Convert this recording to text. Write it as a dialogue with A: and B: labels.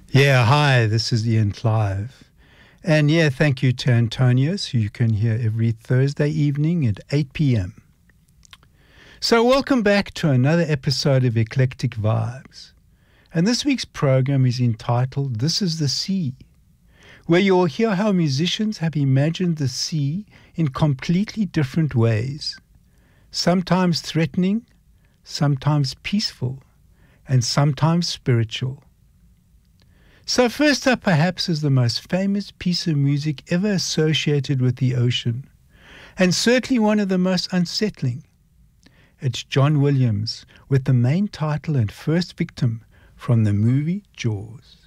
A: Yeah, hi, this is Ian Clive. And yeah, thank you to Antonius, who you can hear every Thursday evening at 8 p.m. So welcome back to another episode of Eclectic Vibes. And this week's program is entitled This is the Sea, where you'll hear how musicians have imagined the sea in completely different ways, sometimes threatening, sometimes peaceful, and sometimes spiritual. So first up perhaps is the most famous piece of music ever associated with the ocean, and certainly one of the most unsettling. It's John Williams with the main title and first victim from the movie Jaws.